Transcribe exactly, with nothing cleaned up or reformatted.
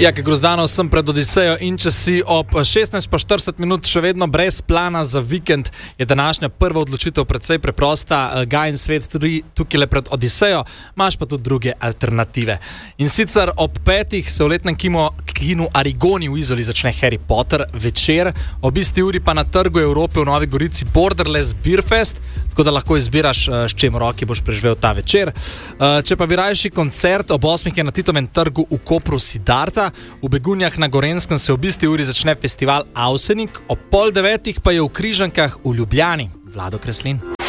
Jaka Grozdanov sem pred Odisejo in če si ob šestnajst pa štirideset minut še vedno brez plana za vikend, je današnja prva odločitev precej preprosta. Gaj in svet tudi tukaj le pred Odisejo, imaš pa tudi druge alternative. In sicer ob petih se v letnem kino, kinu Arigoni v Izoli začne Harry Potter večer, ob isti uri pa na Trgu Evrope v Novi Gorici Borderless Beer Fest, tako da lahko izbiraš, s čem roki boš preživel ta večer. Če pa bi rajši koncert, ob osmih je na Titovem trgu v Kopru Siddharta, v Begunjah na Gorenskem se ob isti uri začne festival Avsenik, ob pol devetih pa je v Križankah v Ljubljani Vlado Kreslin.